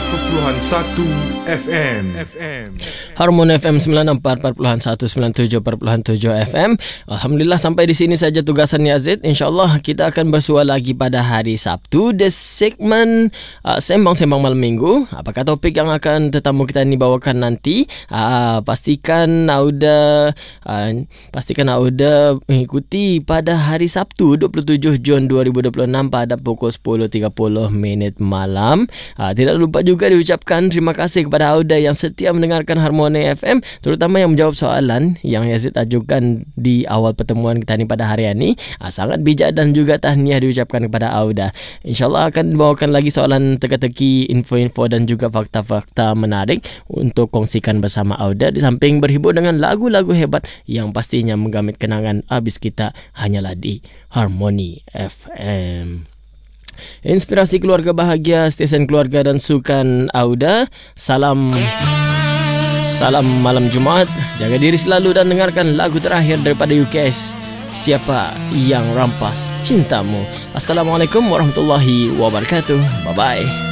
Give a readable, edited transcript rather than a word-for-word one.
FM. Harmoni FM 94.1, 97.7 FM. Alhamdulillah, sampai di sini saja tugasan Yazid. InsyaAllah kita akan bersua lagi pada hari Sabtu di segmen Sembang-Sembang Malam Minggu. Apakah topik yang akan tetamu kita ini bawakan nanti? Pastikan Auda mengikuti pada hari Sabtu 27 Jun 2026 pada pukul 10.30 malam. Tidak lupa juga diucapkan terima kasih kepada Auda yang setia mendengarkan Harmoni FM, terutama yang menjawab soalan yang Yazid ajukan di awal pertemuan kita ni pada hari ini. Sangat bijak dan juga tahniah diucapkan kepada Auda. InsyaAllah akan dibawakan lagi soalan teka-teki, info-info dan juga fakta-fakta menarik untuk kongsikan bersama Auda, di samping berhibur dengan lagu-lagu hebat yang pastinya menggamit kenangan habis kita hanyalah di Harmoni FM. Inspirasi keluarga bahagia, stesen keluarga dan sukan Auda. Salam malam Jumaat. Jaga diri selalu dan dengarkan lagu terakhir daripada UKS, Siapa Yang Rampas Cintamu. Assalamualaikum warahmatullahi wabarakatuh. Bye-bye.